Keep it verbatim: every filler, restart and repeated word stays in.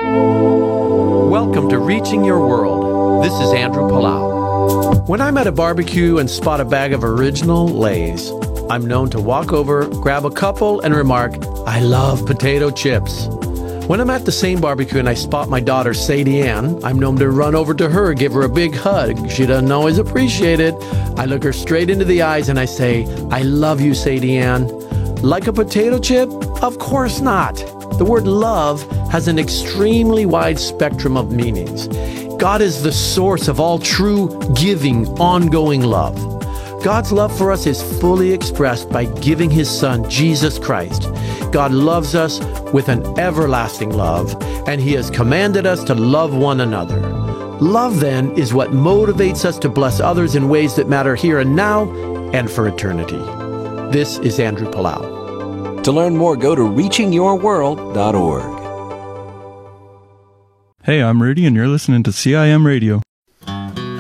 Welcome to Reaching Your World. This is Andrew Palau. When I'm at a barbecue and spot a bag of original Lay's, I'm known to walk over, grab a couple, and remark, "I love potato chips." When I'm at the same barbecue and I spot my daughter Sadie Ann, I'm known to run over to her, give her a big hug. She doesn't always appreciate it. I look her straight into the eyes and I say, "I love you, Sadie Ann." Like a potato chip? Of course not. The word love has an extremely wide spectrum of meanings. God is the source of all true, giving, ongoing love. God's love for us is fully expressed by giving His Son, Jesus Christ. God loves us with an everlasting love, and He has commanded us to love one another. Love, then, is what motivates us to bless others in ways that matter here and now and for eternity. This is Andrew Palau. To learn more, go to reaching your world dot org. Hey, I'm Rudy, and you're listening to C I M Radio.